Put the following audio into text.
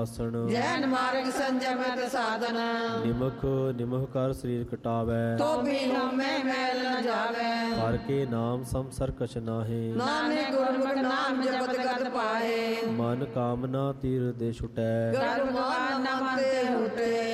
ਆਸਣ। ਜੈਨ ਮਾਰਗ ਸੰਜਮਤ ਸਾਧਨ। ਨਿਮਖ ਨਿਮਖ ਕਰ ਸਰੀਰ ਕਟਾਵੈ, ਤੋ ਵੀ ਹਉਮੈ ਮੈਲ ਨ ਜਾਵੈ। ਹਰ ਕੇ ਨਾਮ ਸੰਸਰ ਕਛ ਨਾਹੇ, ਨਾਨਕ ਗੁਰਮੁਖ ਨਾਮ ਜਪਤ ਗਤ ਪਾਏ। ਮਨ ਕਾਮਨਾ ਤੀਰ ਦੇ ਛੁਟੈ, ਗਰਭ ਮਨ ਮਨ ਤੇ ਹੁਟੇ।